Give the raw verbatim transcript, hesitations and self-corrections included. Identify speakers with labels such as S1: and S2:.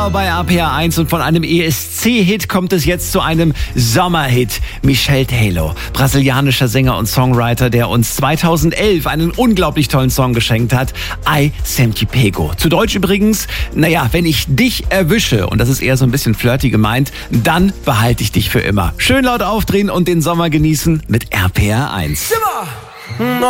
S1: Bei R P R eins und von einem E S C-Hit kommt es jetzt zu einem Sommerhit. Michel Teló, brasilianischer Sänger und Songwriter, der uns zweitausendelf einen unglaublich tollen Song geschenkt hat. Ai Sempre Pego. Zu Deutsch übrigens, naja, wenn ich dich erwische, und das ist eher so ein bisschen flirty gemeint, dann behalte ich dich für immer. Schön laut aufdrehen und den Sommer genießen mit R P R eins.
S2: Simmer!